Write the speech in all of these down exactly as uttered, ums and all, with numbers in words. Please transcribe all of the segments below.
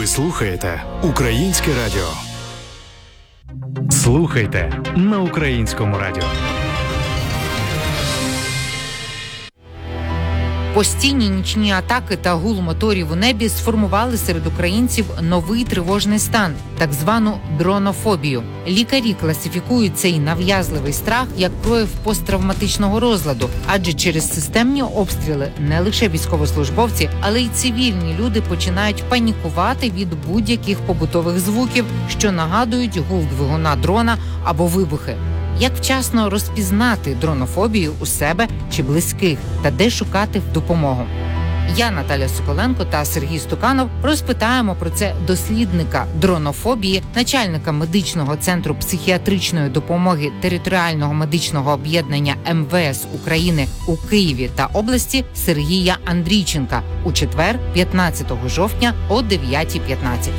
слухаєте Українське радіо. Слухайте на Українському радіо. Постійні нічні атаки та гул моторів у небі сформували серед українців новий тривожний стан – так звану дронофобію. Лікарі класифікують цей нав'язливий страх як прояв посттравматичного розладу, адже через системні обстріли не лише військовослужбовці, але й цивільні люди починають панікувати від будь-яких побутових звуків, що нагадують гул двигуна дрона або вибухи. Як вчасно розпізнати дронофобію у себе чи близьких та де шукати допомогу? Я, Наталя Соколенко та Сергій Стуканов розпитаємо про це дослідника дронофобії, начальника медичного центру психіатричної допомоги територіального медичного об'єднання Ем Ве Ес України у Києві та області Сергія Андрійченка у четвер, п'ятнадцятого жовтня о дев'ятій п'ятнадцять.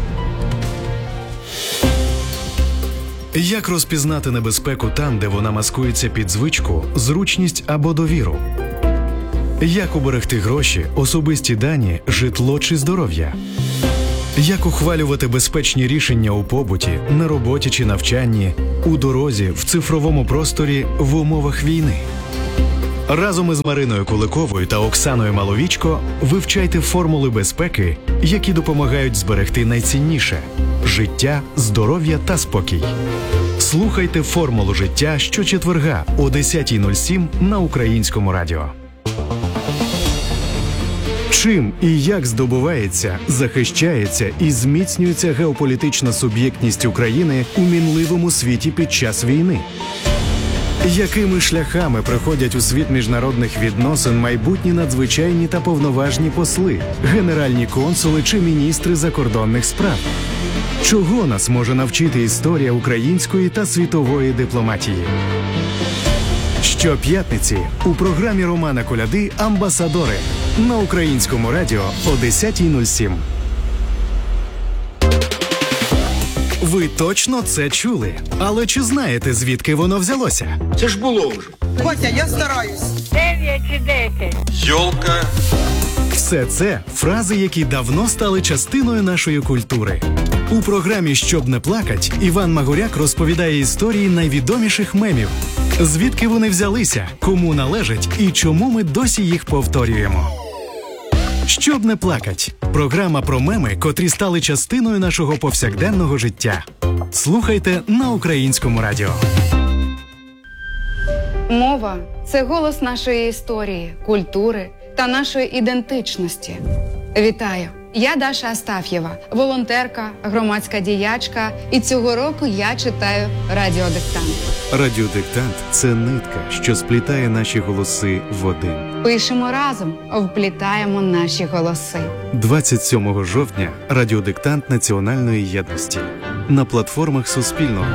Як розпізнати небезпеку там, де вона маскується під звичку, зручність або довіру? Як уберегти гроші, особисті дані, житло чи здоров'я? Як ухвалювати безпечні рішення у побуті, на роботі чи навчанні, у дорозі, в цифровому просторі, в умовах війни? Разом із Мариною Куликовою та Оксаною Маловічко вивчайте формули безпеки, які допомагають зберегти найцінніше – життя, здоров'я та спокій. Слухайте «Формулу життя» щочетверга о десятій нуль сім на Українському радіо. Чим і як здобувається, захищається і зміцнюється геополітична суб'єктність України у мінливому світі під час війни? Якими шляхами приходять у світ міжнародних відносин майбутні надзвичайні та повноважні посли, генеральні консули чи міністри закордонних справ? Чого нас може навчити історія української та світової дипломатії? Щоп'ятниці у програмі Романа Коляди «Амбасадори» на Українському радіо о десятій нуль сім. Ви точно це чули? Але чи знаєте, звідки воно взялося? Це ж було вже. Батя, я стараюсь. Дев'ять чи десять. Йолка. Все це фрази, які давно стали частиною нашої культури. У програмі «Щоб не плакать» Іван Магуряк розповідає історії найвідоміших мемів. Звідки вони взялися, кому належать і чому ми досі їх повторюємо. «Щоб не плакать» – програма про меми, котрі стали частиною нашого повсякденного життя. Слухайте на Українському радіо. Мова – це голос нашої історії, культури та нашої ідентичності. Вітаю! Я Даша Астаф'єва, волонтерка, громадська діячка, і цього року я читаю «Радіодиктант». «Радіодиктант» – це нитка, що сплітає наші голоси в один. Пишемо разом, вплітаємо наші голоси. двадцять сьомого жовтня «Радіодиктант Національної єдності» на платформах Суспільного.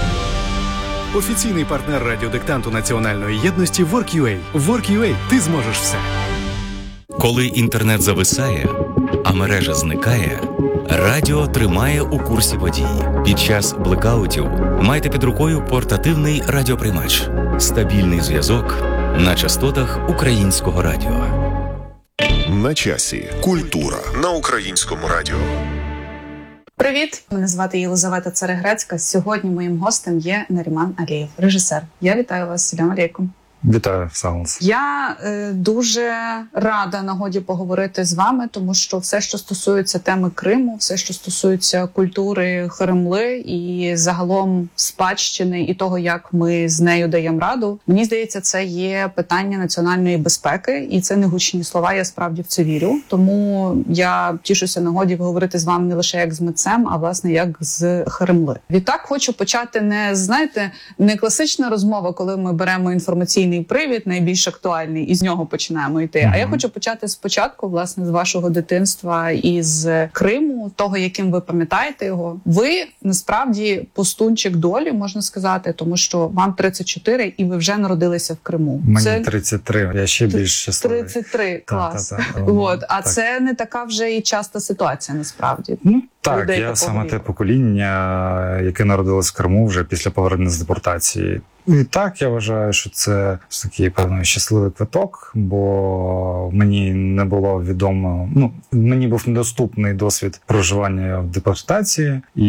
Офіційний партнер «Радіодиктанту Національної єдності» WorkUA. WorkUA – ти зможеш все. Коли інтернет зависає, а мережа зникає, радіо тримає у курсі подій. Під час блекаутів майте під рукою портативний радіоприймач. Стабільний зв'язок на частотах Українського радіо. На часі. Культура на Українському радіо. Привіт! Мене звати Єлизавета Царегрецька. Сьогодні моїм гостем є Наріман Алієв, режисер. Я вітаю вас. Салям алейкум. Вітаю, Саунс. Я е, дуже рада нагоді поговорити з вами, тому що все, що стосується теми Криму, все, що стосується культури Кремли і загалом спадщини і того, як ми з нею даємо раду, мені здається, це є питання національної безпеки, і це не гучні слова, я справді в це вірю. Тому я тішуся нагоді поговорити з вами не лише як з митцем, а власне як з Кремли. Відтак хочу почати не, знаєте, не класична розмова, коли ми беремо інформаційний привід, найбільш актуальний, і з нього починаємо йти. Mm-hmm. А я хочу почати спочатку, власне, з вашого дитинства і з Криму, того, яким ви пам'ятаєте його. Ви, насправді, пустунчик долі, можна сказати, тому що вам тридцять чотири, і ви вже народилися в Криму. Мені це... тридцять три, я ще більш щасливий. тридцять три, клас. Та, та, та. От. А так. це не така вже і часта ситуація, насправді. Ну, так, людей я такого саме віку. те покоління, яке народилось в Криму вже після повернення з депортації. І так, я вважаю, що це такий певний щасливий квиток, бо мені не було відомо, ну, мені був недоступний досвід проживання в депортації, і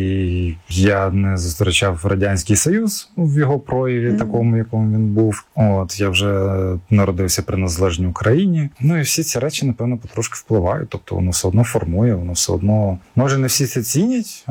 я не зустрічав Радянський Союз в його прояві, mm-hmm. такому, якому він був. От, я вже народився при незалежній Україні. Ну і всі ці речі, напевно, потрошки впливають, тобто воно все одно формує, воно все одно, може не всі це цінять,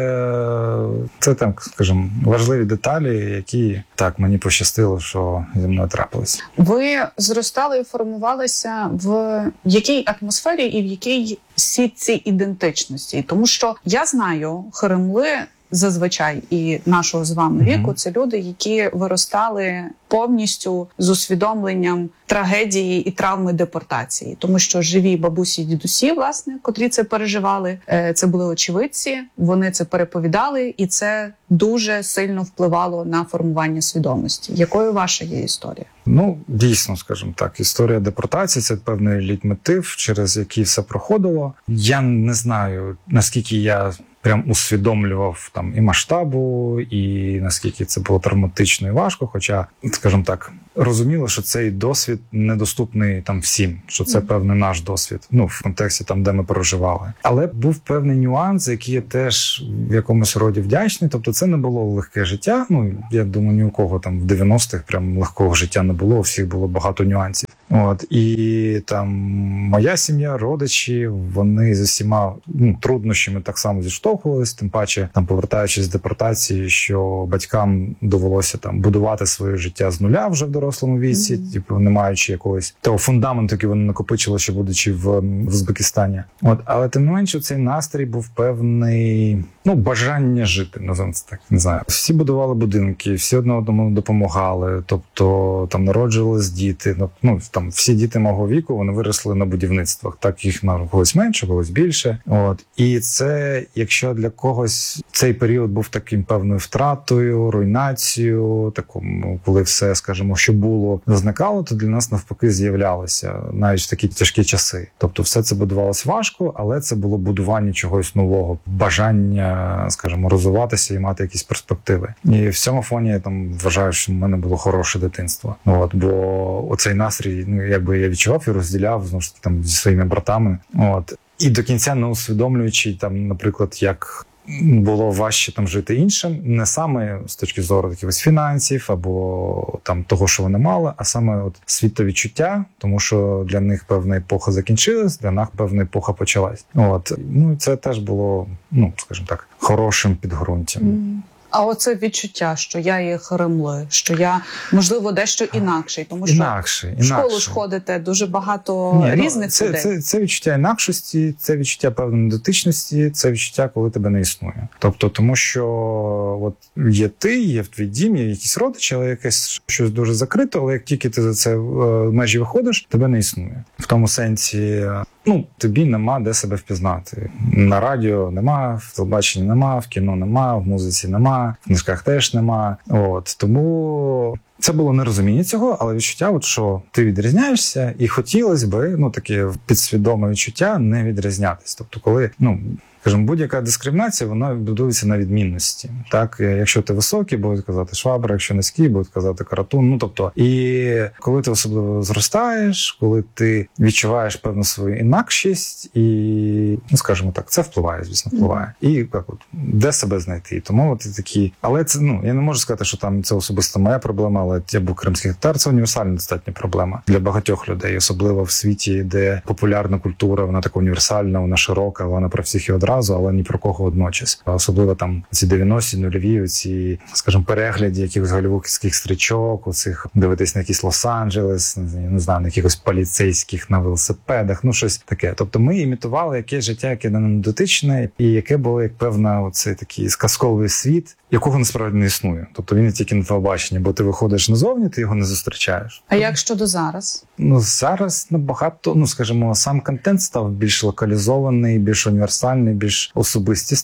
але це, там, скажімо, важливі деталі, які так, мені пощастило, що зі мною трапилось. Ви зростали і формувалися в якій атмосфері і в якій сітці ідентичності? Тому що я знаю, Хоремли зазвичай і нашого з вами віку, mm-hmm. це люди, які виростали повністю з усвідомленням трагедії і травми депортації. Тому що живі бабусі і дідусі, власне, котрі це переживали, це були очевидці, вони це переповідали, і це дуже сильно впливало на формування свідомості. Якою ваша є історія? Ну, дійсно, скажімо так, історія депортації – це певний лейтмотив, через який все проходило. Я не знаю, наскільки я прям усвідомлював там і масштабу, і наскільки це було травматично і важко, хоча, скажімо так, розуміло, що цей досвід недоступний там всім, що це певний наш досвід, ну, в контексті там, де ми проживали. Але був певний нюанс, який я теж в якомусь роді вдячний, тобто це не було легке життя, ну, я думаю, ні у кого там в дев'яностих прям легкого життя не було, у всіх було багато нюансів. От, і там моя сім'я, родичі, вони з усіма ну, труднощами так само зіштовхувалися, тим паче, там, повертаючись з депортації, що батькам довелося там будувати своє життя з нуля вже в дорослому віці, mm-hmm. типу, не маючи якогось того фундаменту, який вони накопичили, ще будучи в, в Узбекистані. От, але тим не менше, цей настрій був певний, ну, бажання жити, називаємо це так, не знаю. Всі будували будинки, всі одне одному допомагали, тобто там народжувались діти, ну, там всі діти мого віку, вони виросли на будівництвах, так їх на когось менше, когось більше. От. І це, якщо для когось цей період був таким певною втратою, руйнацією, такому, коли все, скажімо, що було, зникало, то для нас навпаки з'являлося навіть в такі тяжкі часи. Тобто все це будувалось важко, але це було будування чогось нового, бажання, скажімо, розвиватися і мати якісь перспективи. І в цьому фоні я там вважаю, що в мене було хороше дитинство. От, бо оцей настрій, ну, якби я відчував і розділяв, знову ж таки, там, зі своїми братами. От. І до кінця не усвідомлюючи, там, наприклад, як було важче там жити іншим, не саме з точки зору якихось фінансів або там того, що вони мали, а саме от світовідчуття, тому що для них певна епоха закінчилась, для нас певна епоха почалась. От. Ну, це теж було, ну, скажімо так, хорошим підґрунтям. Mm. А оце відчуття, що я є Хоремли, що я, можливо, дещо інакший, тому що інакше, в школу ж ходите дуже багато Ні, різних ну, це, людей. Це, це відчуття інакшості, це відчуття певної дотичності, це відчуття, коли тебе не існує. Тобто, тому що от є ти, є в твій дім, є якісь родичі, але якесь щось дуже закрите, але як тільки ти за це в межі виходиш, тебе не існує. В тому сенсі, ну, тобі нема де себе впізнати. На радіо нема, в телебаченні нема, в кіно нема, в музиці нема, в книжках теж нема. От, тому це було нерозуміння цього, але відчуття, от, що ти відрізняєшся, і хотілося би, ну, таке підсвідоме відчуття не відрізнятись. Тобто, коли, ну, скажімо, будь-яка дискримінація, вона будується на відмінності. Так, якщо ти високий, будуть казати Швабра, якщо низький, будуть казати Каратун. Ну, тобто, і коли ти особливо зростаєш, коли ти відчуваєш певну свою інакшість, і, ну, скажімо так, це впливає, звісно, впливає. І як от, де себе знайти? Тому от такі, але це, ну, я не можу сказати, що там це особисто моя проблема, але я був кримський татар, це універсальна достатня проблема для багатьох людей, особливо в світі, де популярна культура, вона така універсальна, вона широка, вона про всіх і одразу. Але ні про кого одночас. Особливо там ці дев'яності, нульові, ці, скажімо, перегляді якихось голлівудських стрічок, оцих дивитись на якийсь Лос-Анджелес, не знаю, на якихось поліцейських на велосипедах, ну щось таке. Тобто ми імітували якесь життя, яке не дотичне, і яке було як певна оцей такий сказковий світ, якого насправді не існує. Тобто він не тільки на телебаченні, бо ти виходиш назовні, ти його не зустрічаєш. А як щодо зараз? Ну, зараз набагато, ну, скажімо, сам контент став більш локалізований, більш універсальний, більш особистісний.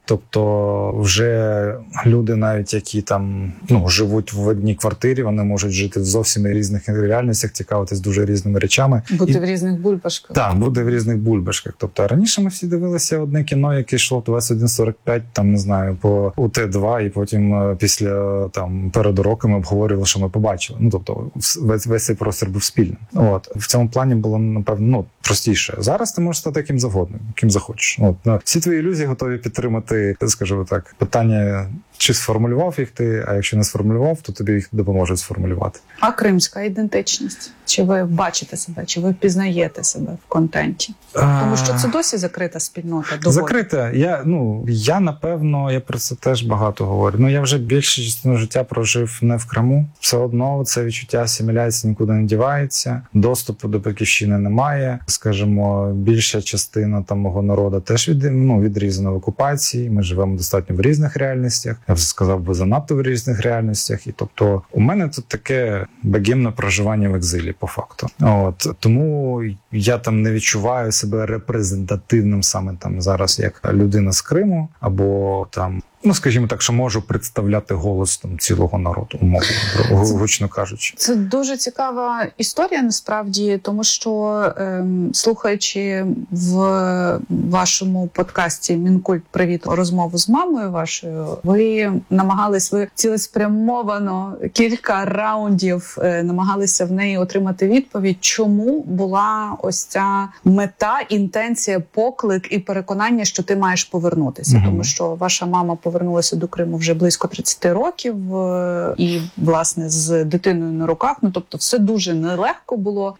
Тобто вже люди, навіть які там ну живуть в одній квартирі, вони можуть жити в зовсім різних реальностях, цікавитись дуже різними речами. Бути І... в різних бульбашках. Так, бути в різних бульбашках. Тобто раніше ми всі дивилися одне кіно, яке йшло двадцять один сорок п'ять, там не знаю, по У Т два, і потім після там перед уроками обговорювали, що ми побачили. Ну тобто весь, весь цей простір був спільним. От в цьому плані було напевно ну простіше. Зараз ти можеш стати ким завгодно, ким захочеш. От ну, всі твої ілюзії готові підтримати, скажімо так, питання. Чи сформулював їх ти, а якщо не сформулював, то тобі їх допоможуть сформулювати. А кримська ідентичність? Чи ви бачите себе, чи ви впізнаєте себе в контенті? Тому що це досі закрита спільнота. Доволі. Закрита. Я, ну, я, напевно, я про це теж багато говорю. Ну, я вже більшу частину життя прожив не в Криму. Все одно це відчуття асиміляції нікуди не дівається. Доступу до батьківщини немає. Скажімо, більша частина там мого народу теж від, ну, відрізана в окупації. Ми живемо достатньо в різних реальностях. Я б сказав би занадто в різних реальностях. І тобто у мене тут таке богемне проживання в екзилі, по факту. От тому я там не відчуваю себе репрезентативним саме там зараз як людина з Криму, або там, ну скажімо так, що можу представляти голос там цілого народу, умовно, гучно кажучи. Це дуже цікава історія насправді, тому що ем, слухаючи в вашому подкасті «Мінкульт. Привіт. Розмову з мамою вашою», ви намагались, ви цілеспрямовано кілька раундів е, намагалися в неї отримати відповідь, чому була ось ця мета, інтенція, поклик і переконання, що ти маєш повернутися. Mm-hmm. Тому що ваша мама повернулася до Криму вже близько тридцять років і, власне, з дитиною на руках. Ну, тобто, все дуже нелегко було.